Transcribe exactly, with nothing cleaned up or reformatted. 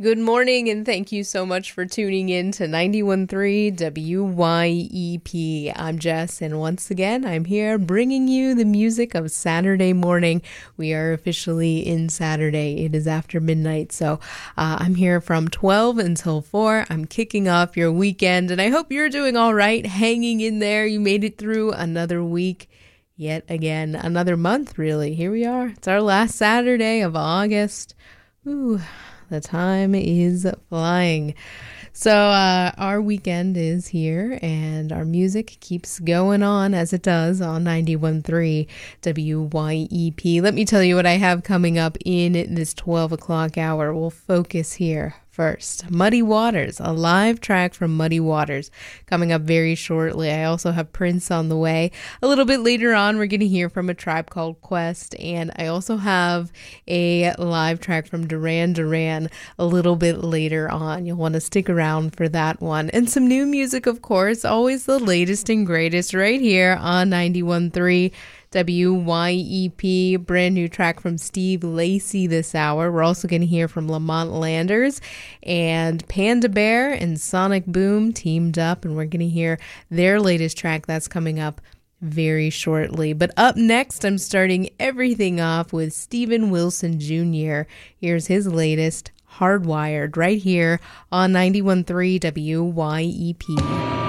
Good morning, and thank you so much for tuning in to ninety-one point three W Y E P. I'm Jess, and once again, I'm here bringing you the music of Saturday morning. We are officially in Saturday. It is after midnight, so uh, I'm here from twelve until four. I'm kicking off your weekend, and I hope you're doing all right, hanging in there. You made it through another week. Yet again, another month, really. Here we are. It's our last Saturday of August. Ooh. The time is flying. So uh, our weekend is here, and our music keeps going on as it does on ninety-one point three W Y E P. Let me tell you what I have coming up in this twelve o'clock hour. We'll focus here first. Muddy Waters, a live track from Muddy Waters, coming up very shortly. I also have Prince on the way. A little bit later on, we're going to hear from A Tribe Called Quest, and I also have a live track from Duran Duran a little bit later on. You'll want to stick around for that one. And some new music, of course, always the latest and greatest right here on ninety-one point three W Y E P. Brand new track from Steve Lacy this hour. We're also going to hear from Lamont Landers, and Panda Bear and Sonic Boom teamed up, and we're going to hear their latest track that's coming up very shortly. But up next, I'm starting everything off with Steven Wilson Junior Here's his latest, Hardwired, right here on ninety-one point three W Y E P.